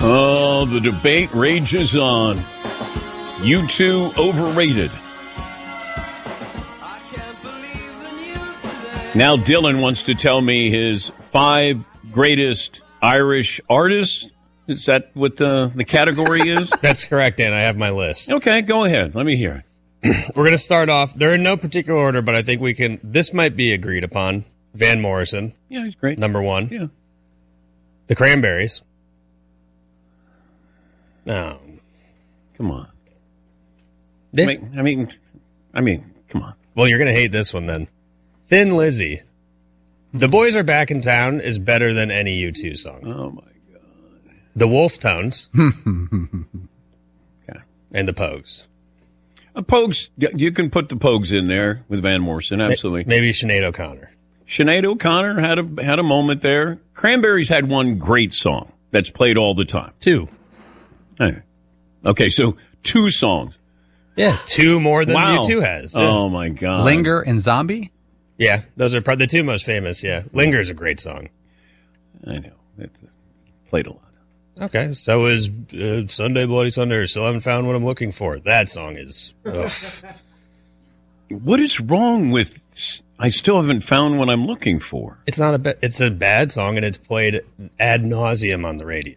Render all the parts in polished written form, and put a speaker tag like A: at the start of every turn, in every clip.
A: Oh, the debate rages on. U2 overrated. Now Dylan wants to tell me his 5 greatest Irish artists. Is that what the category is?
B: That's correct, Dan. I have my list.
A: Okay, go ahead. Let me hear it.
B: We're going to start off. They're in no particular order, but I think we can. This might be agreed upon. Van Morrison.
A: Yeah, he's great.
B: Number 1.
A: Yeah.
B: The Cranberries. No.
A: Come on.
B: Yeah.
A: I mean, come on.
B: Well, you're going to hate this one then. Thin Lizzy. The Boys Are Back in Town is better than any U2 song.
A: Oh, my God.
B: The Wolf Tones.
A: Okay.
B: And the Pogues.
A: Pogues, you can put the Pogues in there with Van Morrison, absolutely.
B: Maybe Sinead O'Connor.
A: Sinead O'Connor had a moment there. Cranberries had one great song that's played all the time.
B: 2.
A: Okay, so 2 songs.
B: Yeah, 2 more than
A: Wow.
B: U2 has. Yeah.
A: Oh, my God.
C: Linger and Zombie?
B: Yeah, those are probably the 2 most famous, yeah. Linger is a great song.
A: I know. It's played a lot.
B: Okay, so is Sunday Bloody Sunday. Still haven't found what I'm looking for. That song is...
A: What is wrong with... I still haven't found what I'm looking for.
B: It's not it's a bad song, and it's played ad nauseum on the radio.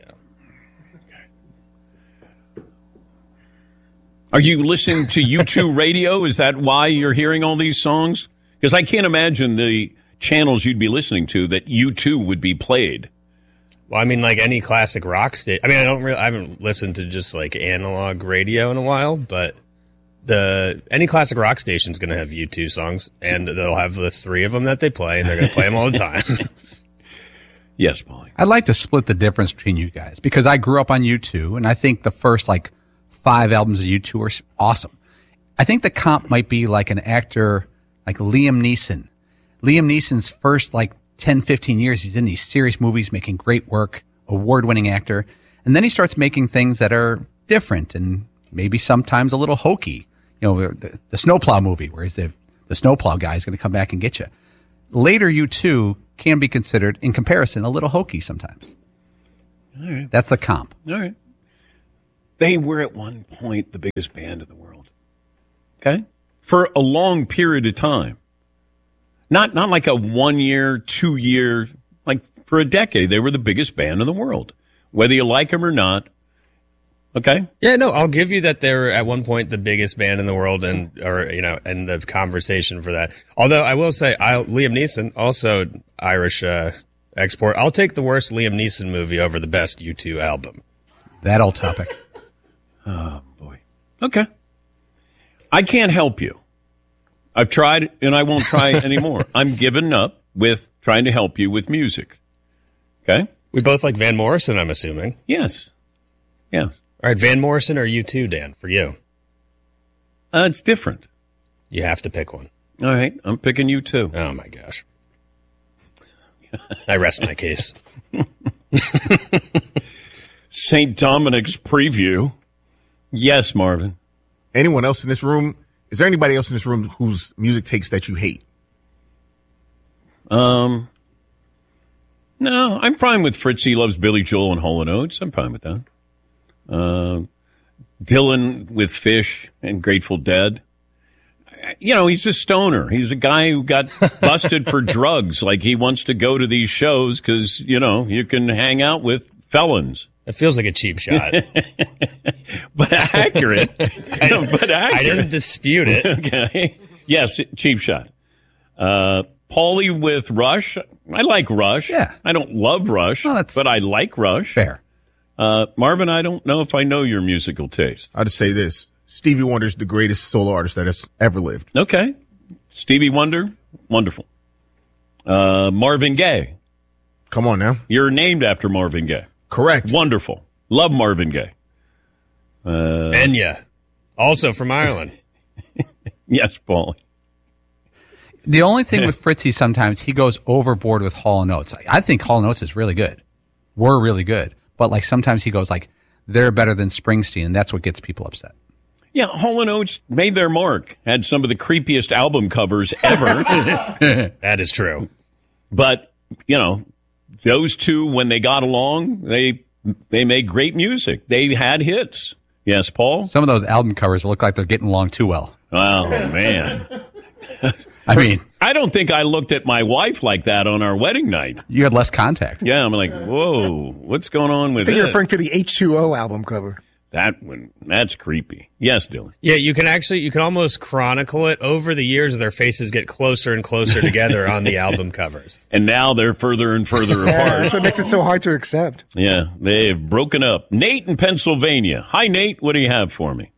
A: Are you listening to U2 radio? Is that why you're hearing all these songs? Because I can't imagine the channels you'd be listening to that U2 would be played.
B: Well, I mean, like any classic rock station. I mean, I haven't listened to just like analog radio in a while, but any classic rock station is going to have U2 songs, and they'll have the 3 of them that they play, and they're going to play them all the time.
A: Yes, Paulie.
C: I'd like to split the difference between you guys because I grew up on U2, and I think the first 5 albums of U2 are awesome. I think the comp might be like an actor like Liam Neeson. Liam Neeson's first 10, 15 years, he's in these serious movies, making great work, award-winning actor. And then he starts making things that are different and maybe sometimes a little hokey. You know, the Snowplow movie, where the Snowplow guy is going to come back and get you. Later U2 can be considered, in comparison, a little hokey sometimes.
A: All right.
C: That's the comp.
A: All right. They were at one point the biggest band in the world. Okay? For a long period of time. Not like a 1 year, 2 year, like for a decade, they were the biggest band in the world. Whether you like them or not. Okay?
B: Yeah, no, I'll give you that they were at one point the biggest band in the world, and the conversation for that. Although I will say, Liam Neeson, also Irish export. I'll take the worst Liam Neeson movie over the best U2 album.
C: That old topic.
A: Oh, boy. Okay. I can't help you. I've tried, and I won't try anymore. I'm giving up with trying to help you with music. Okay?
B: We both like Van Morrison, I'm assuming.
A: Yes. Yes.
B: All right, Van Morrison or U2, Dan, for you?
A: It's different.
B: You have to pick one.
A: All right. I'm picking U2.
B: Oh, my gosh. I rest my case.
A: St. Dominic's preview. Yes, Marvin.
D: Anyone else in this room? Is there anybody else in this room whose music takes that you hate?
A: No, I'm fine with Fritzy loves Billy Joel and Hall & Oates. I'm fine with that. Dylan with Fish and Grateful Dead. You know, he's a stoner. He's a guy who got busted for drugs. Like, he wants to go to these shows because, you can hang out with felons.
B: It feels like a cheap shot.
A: But accurate.
B: I didn't dispute it.
A: Okay. Yes, cheap shot. Paulie with Rush. I like Rush.
C: Yeah.
A: I don't love Rush, but I like Rush.
C: Fair.
A: Marvin, I don't know if I know your musical taste.
D: I'll just say this. Stevie Wonder's the greatest solo artist that has ever lived.
A: Okay. Stevie Wonder, wonderful. Marvin Gaye.
D: Come on now.
A: You're named after Marvin Gaye.
D: Correct.
A: Wonderful. Love Marvin Gaye.
B: Enya, also from Ireland.
A: Yes, Paulie.
C: The only thing with Fritzy, sometimes he goes overboard with Hall & Oates. I think Hall & Oates is really good. We're really good. But sometimes he goes they're better than Springsteen, and that's what gets people upset.
A: Yeah, Hall & Oates made their mark. Had some of the creepiest album covers ever.
B: That is true.
A: But, those two, when they got along, they They made great music. They had hits. Yes, Paul?
C: Some of those album covers look like they're getting along too well.
A: Oh, man.
C: I mean,
A: I don't think I looked at my wife like that on our wedding night.
C: you had less contact.
A: Yeah, I'm like, whoa, what's going on with
E: I think you're
A: it?
E: referring to the H2O album cover.
A: That one, that's creepy. Yes, Dylan.
B: Yeah, you can almost chronicle it over the years. Their faces get closer and closer together on the album covers.
A: And now they're further and further
E: Yeah,
A: apart.
E: that's what makes it so hard to accept.
A: Yeah, they've broken up. Nate in Pennsylvania. Hi, Nate. What do you have for me?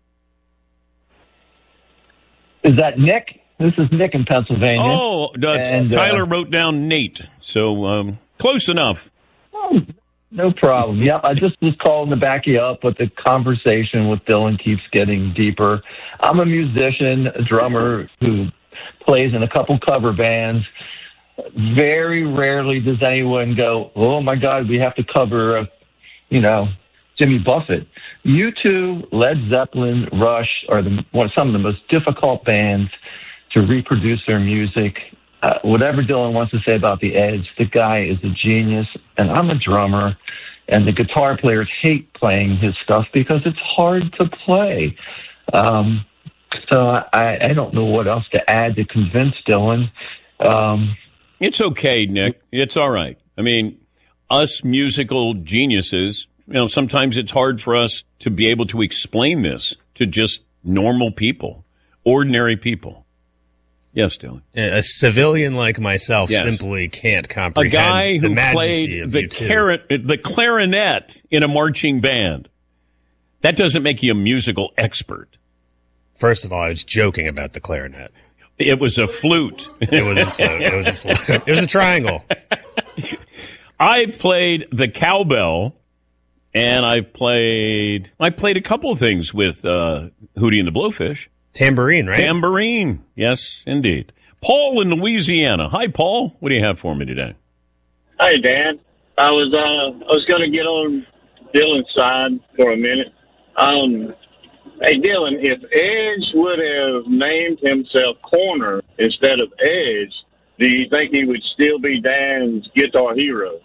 F: Is that Nick? This is Nick in Pennsylvania.
A: Oh,
F: And,
A: Tyler wrote down Nate. So close enough.
F: No problem. Yeah, I just was calling to back you up, but the conversation with Dylan keeps getting deeper. I'm a musician, a drummer who plays in a couple cover bands. Very rarely does anyone go, oh, my God, we have to cover, Jimmy Buffett. U2, Led Zeppelin, Rush are some of the most difficult bands to reproduce their music. Whatever Dylan wants to say about the Edge, the guy is a genius, and I'm a drummer, and the guitar players hate playing his stuff because it's hard to play. So I don't know what else to add to convince Dylan.
A: It's okay, Nick. It's all right. I mean, us musical geniuses, sometimes it's hard for us to be able to explain this to just normal people, ordinary people. Yes, Dylan.
B: A civilian like myself
A: Yes.
B: simply can't
A: A
B: comprehend
A: guy
B: the
A: who
B: majesty
A: played
B: of
A: the
B: U2.
A: clarinet in a marching band. That doesn't make you a musical expert.
B: First of all, I was joking about the clarinet.
A: It was a flute.
B: It was a flute. It was a flute. It was a triangle.
A: I've played the cowbell, and I played a couple of things with Hootie and the Blowfish.
B: Tambourine, right?
A: Tambourine. Yes, indeed. Paul in Louisiana. Hi, Paul. What do you have for me today?
G: Hey, Dan. I was going to get on Dylan's side for a minute. Hey, Dylan, if Edge would have named himself Corner instead of Edge, do you think he would still be Dan's guitar hero?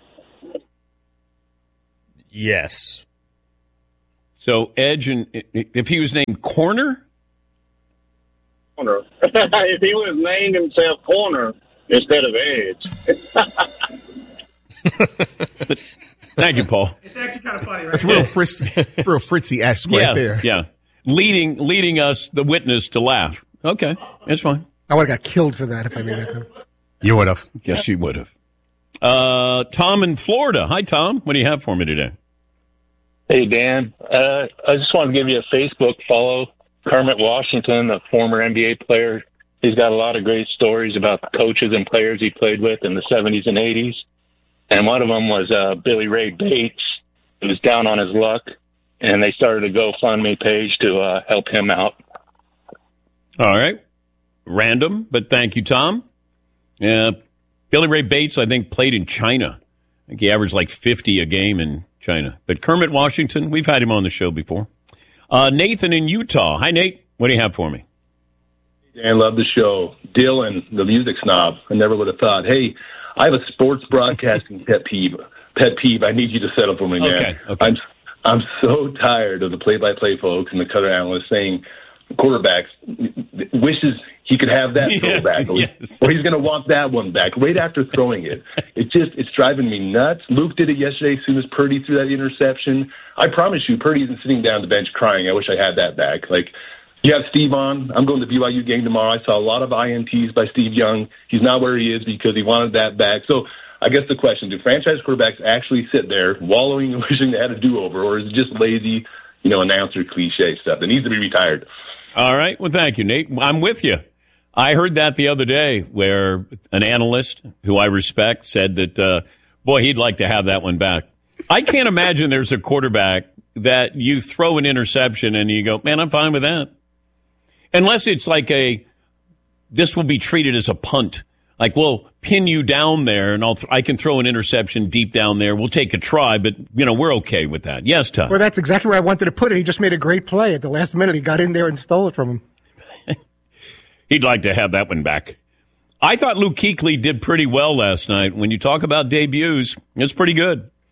B: Yes.
A: So Edge, and if he was named Corner?
G: Corner. If he would have named himself Corner instead of Edge.
A: Thank you, Paul.
E: It's actually kind of funny, right?
D: It's real Fritzy-esque right there.
A: Yeah. Leading us, the witness, to laugh. Okay, it's fine.
E: I would have got killed for that if I made that comment.
C: You would have.
A: Yes, you would have. Tom in Florida. Hi, Tom. What do you have for me today?
H: Hey, Dan. I just wanted to give you a Facebook follow. Kermit Washington, the former NBA player. He's got a lot of great stories about the coaches and players he played with in the 70s and 80s. And one of them was Billy Ray Bates, who was down on his luck, and they started a GoFundMe page to help him out.
A: All right. Random, but thank you, Tom. Billy Ray Bates, I think, played in China. I think he averaged like 50 a game in China. But Kermit Washington, we've had him on the show before. Nathan in Utah. Hi, Nate. What do you have for me?
I: Dan, love the show. Dylan, the music snob. I never would have thought. Hey, I have a sports broadcasting pet peeve. I need you to settle for me, man.
A: Okay.
I: I'm so tired of the play-by-play folks and the color analysts saying quarterbacks wishes he could have that throw back, or he's going to want that one back right after throwing it. It's driving me nuts. Luke did it yesterday as soon as Purdy threw that interception. I promise you, Purdy isn't sitting down the bench crying, I wish I had that back. Like, you have Steve on. I'm going to the BYU game tomorrow. I saw a lot of INTs by Steve Young. He's not where he is because he wanted that back. So I guess the question, do franchise quarterbacks actually sit there wallowing and wishing they had a do-over, or is it just lazy, announcer cliche stuff that needs to be retired?
A: All right. Well, thank you, Nate. I'm with you. I heard that the other day where an analyst who I respect said that, boy, he'd like to have that one back. I can't imagine there's a quarterback that you throw an interception and you go, man, I'm fine with that. Unless it's like this will be treated as a punt. Like, we'll pin you down there, and I can throw an interception deep down there. We'll take a try, but, we're okay with that. Yes, Todd?
E: Well, that's exactly where I wanted to put it. He just made a great play at the last minute. He got in there and stole it from him.
A: He'd like to have that one back. I thought Luke Kuechly did pretty well last night. When you talk about debuts, it's pretty good.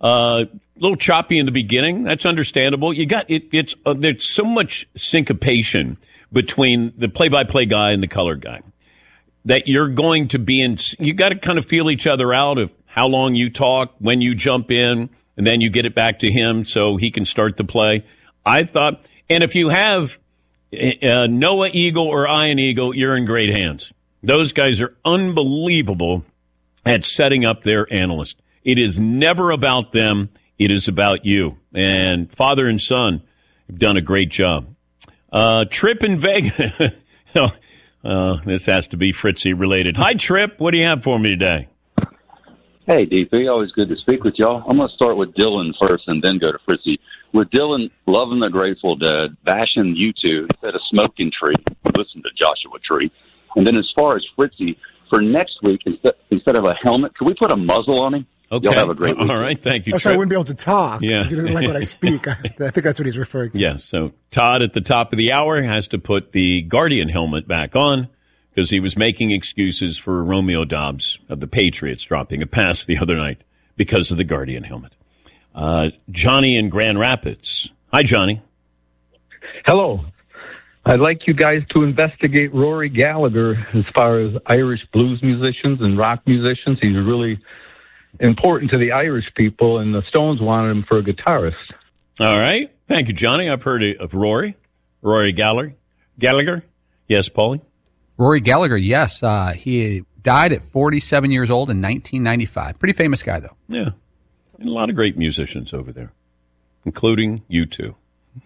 A: A little choppy in the beginning. That's understandable. You got it. There's so much syncopation between the play-by-play guy and the color guy that you're going to be in. You got to kind of feel each other out of how long you talk, when you jump in, and then you get it back to him so he can start the play. I thought, and if you have Noah Eagle or Ian Eagle, you're in great hands. Those guys are unbelievable at setting up their analyst. It is never about them. It is about you. And father and son have done a great job. Trip in Vegas. This has to be Fritzy related. Hi, Trip. What do you have for me today?
J: Hey, DP. Always good to speak with y'all. I'm going to start with Dylan first and then go to Fritzy. With Dylan loving the Grateful Dead, bashing U2, instead of Smoking Tree, listen to Joshua Tree. And then as far as Fritzy, for next week, instead of a helmet, can we put a muzzle on him?
A: Okay.
J: Y'all have a great week.
A: All right. Thank you,
E: Oh,
A: Trip.
E: so I wouldn't be able to talk.
A: Yeah.
E: He doesn't like when I speak. I think that's what he's referring to.
A: Yes. So Todd at the top of the hour has to put the Guardian helmet back on because he was making excuses for Romeo Dobbs of the Patriots dropping a pass the other night because of the Guardian helmet. Johnny in Grand Rapids. Hi, Johnny.
K: Hello. I'd like you guys to investigate Rory Gallagher as far as Irish blues musicians and rock musicians. He's really important to the Irish people, and the Stones wanted him for a guitarist.
A: All right. Thank you, Johnny. I've heard of Rory Gallagher. Yes, Paulie?
C: Rory Gallagher, yes. He died at 47 years old in 1995. Pretty famous guy, though.
A: Yeah. And a lot of great musicians over there, including you two.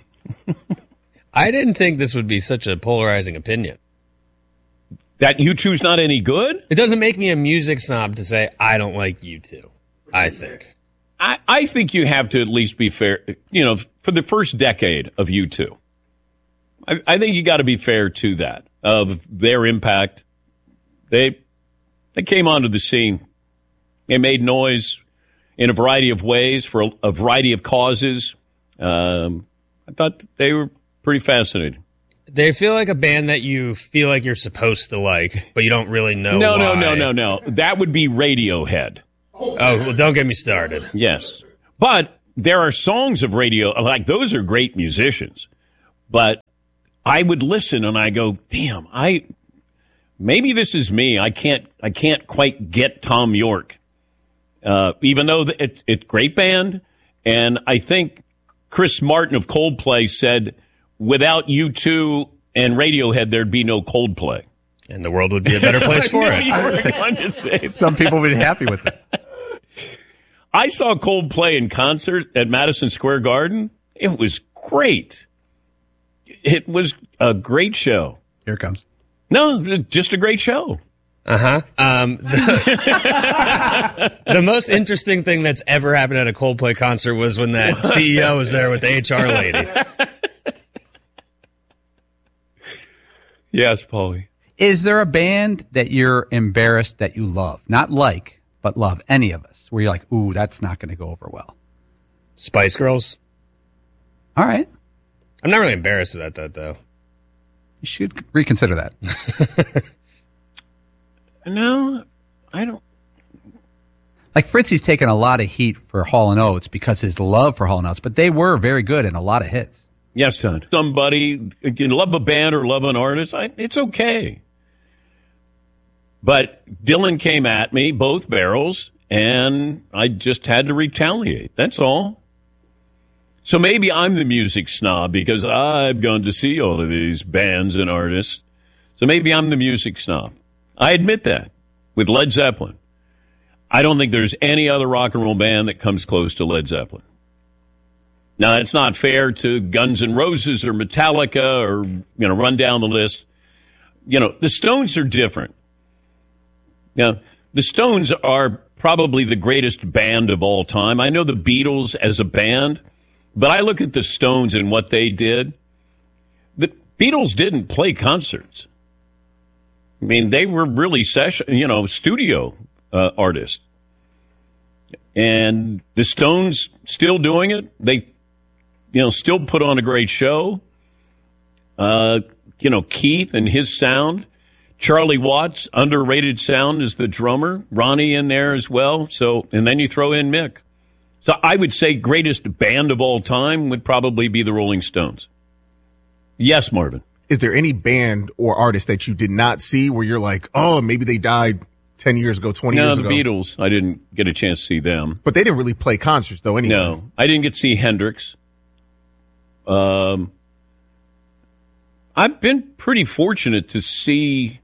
B: I didn't think this would be such a polarizing opinion.
A: That U2's not any good?
B: It doesn't make me a music snob to say I don't like U2, I think.
A: I think you have to at least be fair, for the first decade of U2. I think you got to be fair to that, of their impact. They came onto the scene. They made noise in a variety of ways for a variety of causes. I thought they were pretty fascinating.
B: They feel like a band that you feel like you're supposed to like, but you don't really know why.
A: No. That would be Radiohead.
B: Oh, well, don't get me started.
A: Yes. But there are songs of Radio, like those are great musicians. But I would listen and I go, damn, maybe this is me. I can't quite get Tom York. Even though it's great band. And I think Chris Martin of Coldplay said, without U2 and Radiohead, there'd be no Coldplay.
B: And the world would be a better place for it.
C: Some people would be happy with it.
A: I saw Coldplay in concert at Madison Square Garden. It was great. It was a great show.
C: Here it comes.
A: No, just a great show.
B: Uh-huh. The most interesting thing that's ever happened at a Coldplay concert was when that CEO was there with the HR lady.
A: Yes, Paulie.
C: Is there a band that you're embarrassed that you love? Not like, but love, any of us, where you're like, ooh, that's not going to go over well?
B: Spice Girls.
C: All right.
B: I'm not really embarrassed about that, though.
C: You should reconsider that.
A: No, I don't.
C: Like Fritzy's taken a lot of heat for Hall & Oates because his love for Hall & Oates, but they were very good and a lot of hits.
A: Yes, son. Somebody, you love a band or love an artist, it's okay. But Dylan came at me, both barrels, and I just had to retaliate. That's all. So maybe I'm the music snob because I've gone to see all of these bands and artists. So maybe I'm the music snob. I admit that with Led Zeppelin. I don't think there's any other rock and roll band that comes close to Led Zeppelin. Now, it's not fair to Guns N' Roses or Metallica or, run down the list. The Stones are different. Now, the Stones are probably the greatest band of all time. I know the Beatles as a band, but I look at the Stones and what they did. The Beatles didn't play concerts. I mean, they were really studio artists. And the Stones still doing it. They, still put on a great show. Keith and his sound. Charlie Watts, underrated sound as the drummer. Ronnie in there as well. So, and then you throw in Mick. So I would say greatest band of all time would probably be the Rolling Stones. Yes, Marvin.
D: Is there any band or artist that you did not see where you're like, oh, maybe they died 10 years ago, 20 years ago?
A: No, the Beatles. I didn't get a chance to see them.
D: But they didn't really play concerts, though, anyway.
A: No, I didn't get to see Hendrix. I've been pretty fortunate to see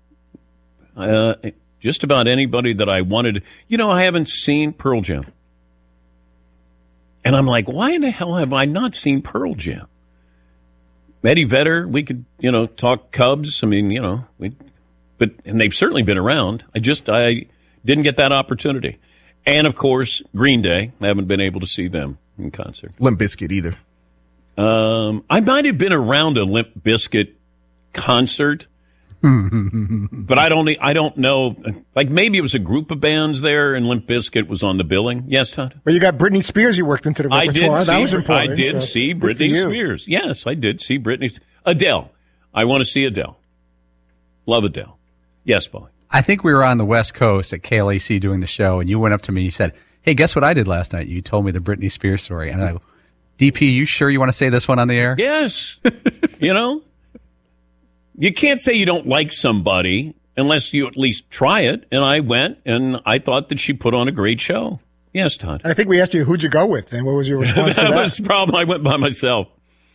A: just about anybody that I wanted. You know, I haven't seen Pearl Jam. And I'm like, why in the hell have I not seen Pearl Jam? Eddie Vedder, we could, talk Cubs. I mean, and they've certainly been around. I didn't get that opportunity. And, of course, Green Day. I haven't been able to see them in concert.
D: Limp Bizkit either.
A: I might have been around a Limp Bizkit concert, but I don't know. Like maybe it was a group of bands there, and Limp Bizkit was on the billing. Yes, Todd.
E: Well, you got Britney Spears. You worked into the repertoire. That was important.
A: I did see Britney Spears. Yes, I did see Britney. Adele. I want to see Adele. Love Adele. Yes, Paul.
C: I think we were on the West Coast at KLAC doing the show, and you went up to me and you said, hey, guess what I did last night? You told me the Britney Spears story. And I go, DP, you sure you want to say this one on the air?
A: Yes. You can't say you don't like somebody unless you at least try it. And I went, and I thought that she put on a great show. Yes, Todd.
E: I think we asked you, who'd you go with, and what was your response to that?
A: That was the problem. I went by myself.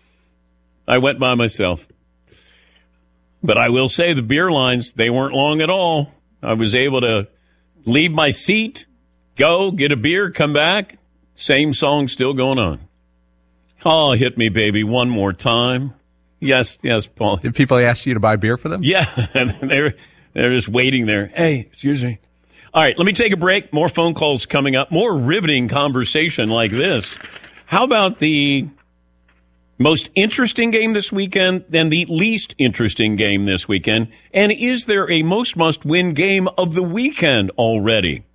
A: But I will say the beer lines, they weren't long at all. I was able to leave my seat, go, get a beer, come back. Same song still going on. Oh, hit me, baby, one more time. Yes, Paul.
C: Did people ask you to buy beer for them?
A: Yeah, they're just waiting there. Hey, excuse me. All right, let me take a break. More phone calls coming up. More riveting conversation like this. How about the most interesting game this weekend than the least interesting game this weekend? And is there a most must-win game of the weekend already?